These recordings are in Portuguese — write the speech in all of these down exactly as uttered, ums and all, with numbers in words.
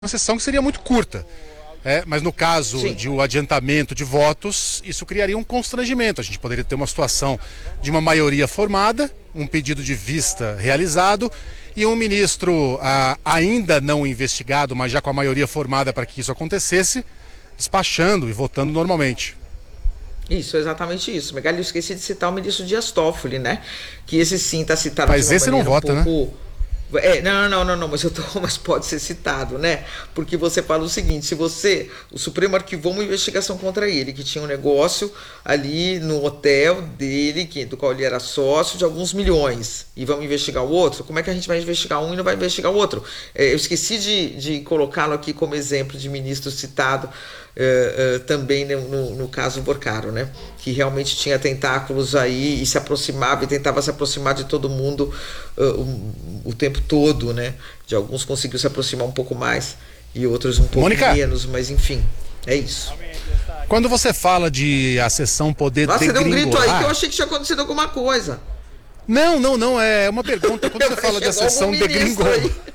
uma sessão que seria muito curta. É, mas no caso Sim. de o adiantamento de votos, isso criaria um constrangimento. A gente poderia ter uma situação de uma maioria formada, um pedido de vista realizado e um ministro ah, ainda não investigado, mas já com a maioria formada para que isso acontecesse, despachando e votando normalmente. Isso, exatamente isso. Megali, eu esqueci de citar o ministro Dias Toffoli, né? Que esse sim está citado. Mas esse não vota, um pouco... né? É, não, não, não, não, mas eu tô, mas pode ser citado, né? Porque você fala o seguinte: se você, o Supremo arquivou uma investigação contra ele, que tinha um negócio ali no hotel dele, que, do qual ele era sócio, de alguns milhões, e vamos investigar o outro, como é que a gente vai investigar um e não vai investigar o outro? É, eu esqueci de, de colocá-lo aqui como exemplo de ministro citado uh, uh, também no, no, no caso Borcaro, né? Que realmente tinha tentáculos aí e se aproximava e tentava se aproximar de todo mundo uh, o, o tempo todo, né? De alguns conseguiu se aproximar um pouco mais e outros um pouco Mônica, menos, mas enfim, é isso. Quando você fala de a sessão poder Nossa, degringolar... Você deu um grito aí que eu achei que tinha acontecido alguma coisa. Não, não, não, é uma pergunta. Quando você fala de a sessão degringolar...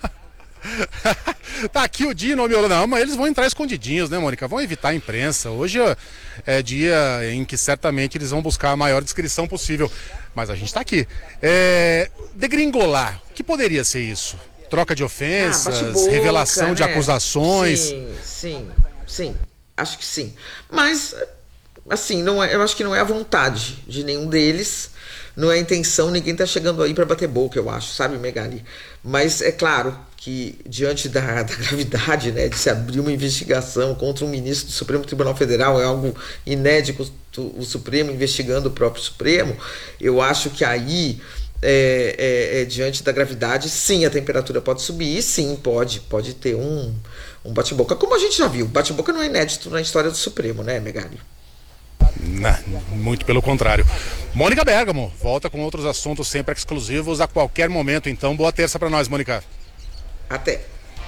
Tá aqui o Dino, meu, não, mas eles vão entrar escondidinhos, né, Mônica? Vão evitar a imprensa. Hoje é dia em que certamente eles vão buscar a maior descrição possível. Mas a gente tá aqui. É, degringolar, o que poderia ser isso? Troca de ofensas, ah, boca, revelação né? de acusações? Sim, sim, sim. Acho que sim. Mas, assim, não é, eu acho que não é a vontade de nenhum deles. Não é a intenção, ninguém tá chegando aí para bater boca, eu acho, sabe, Megali? Mas é claro que, diante da, da gravidade, né, de se abrir uma investigação contra um ministro do Supremo Tribunal Federal, é algo inédito, o Supremo investigando o próprio Supremo, eu acho que aí, é, é, é, diante da gravidade, sim, a temperatura pode subir, e sim, pode, pode ter um, um bate-boca, como a gente já viu, bate-boca não é inédito na história do Supremo, né, Megali? Não, muito pelo contrário. Mônica Bergamo volta com outros assuntos sempre exclusivos a qualquer momento. Então, boa terça para nós, Mônica. Até.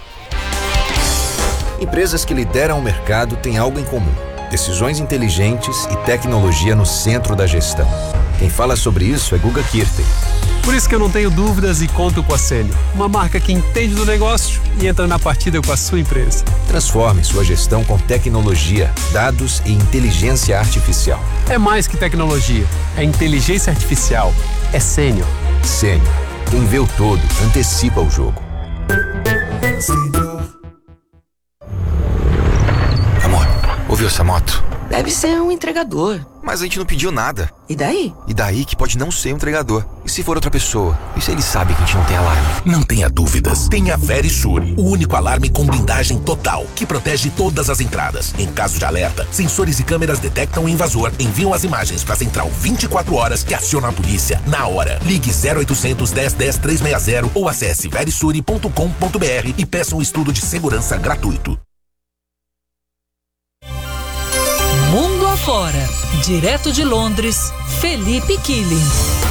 Empresas que lideram o mercado têm algo em comum: decisões inteligentes e tecnologia no centro da gestão. Quem fala sobre isso é Guga Kirten. Por isso que eu não tenho dúvidas e conto com a Sênio, uma marca que entende do negócio e entra na partida com a sua empresa. Transforme sua gestão com tecnologia, dados e inteligência artificial. É mais que tecnologia, é inteligência artificial. É Sênio. Sênio. Quem vê o todo, antecipa o jogo. Amor, ouviu essa moto? Deve ser um entregador. Mas a gente não pediu nada. E daí? E daí que pode não ser um entregador. E se for outra pessoa? E se ele sabe que a gente não tem alarme? Não tenha dúvidas. Tenha a Verisure, o único alarme com blindagem total, que protege todas as entradas. Em caso de alerta, sensores e câmeras detectam o invasor, enviam as imagens para a central vinte e quatro horas que aciona a polícia na hora. Ligue zero oitocentos, dez, dez, trezentos e sessenta ou acesse verisure ponto com ponto br e peça um estudo de segurança gratuito. Mundo afora, direto de Londres, Felipe Killing.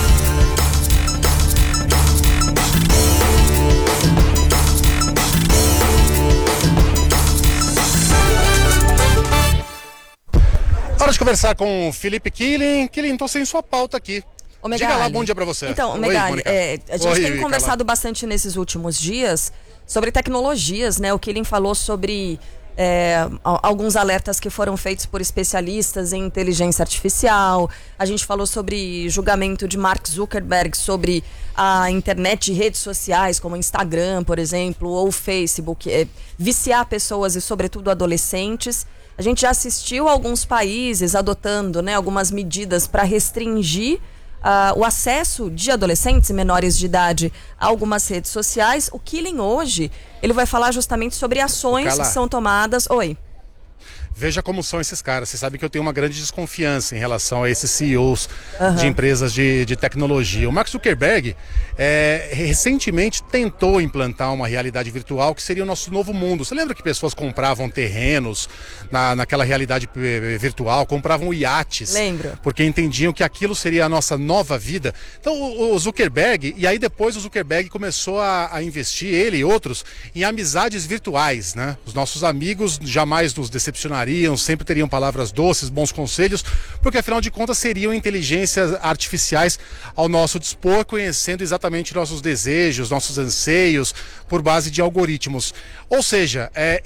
Hora de conversar com o Felipe Killing. Killing, tô sem sua pauta aqui. Ô, Megali, diga lá, bom dia pra você. Então, Oi, Megali, é, a gente Oi, tem conversado Carla. bastante nesses últimos dias sobre tecnologias, né? O Killing falou sobre é, alguns alertas que foram feitos por especialistas em inteligência artificial. A gente falou sobre julgamento de Mark Zuckerberg sobre a internet e redes sociais, como o Instagram, por exemplo, ou o Facebook, é, viciar pessoas e, sobretudo, adolescentes. A gente já assistiu a alguns países adotando, né, algumas medidas para restringir uh, o acesso de adolescentes e menores de idade a algumas redes sociais. O Killing hoje, ele vai falar justamente sobre ações que são tomadas... Oi. Veja como são esses caras. Você sabe que eu tenho uma grande desconfiança em relação a esses C E Os uhum. de empresas de, de tecnologia. O Mark Zuckerberg é, recentemente tentou implantar uma realidade virtual que seria o nosso novo mundo. Você lembra que pessoas compravam terrenos na, naquela realidade virtual, compravam iates? Lembro. Porque entendiam que aquilo seria a nossa nova vida. Então o, o Zuckerberg, e aí depois o Zuckerberg começou a, a investir, ele e outros, em amizades virtuais, né? Os nossos amigos jamais nos decepcionariam amariam, sempre teriam palavras doces, bons conselhos, porque afinal de contas seriam inteligências artificiais ao nosso dispor, conhecendo exatamente nossos desejos, nossos anseios, por base de algoritmos. Ou seja, é,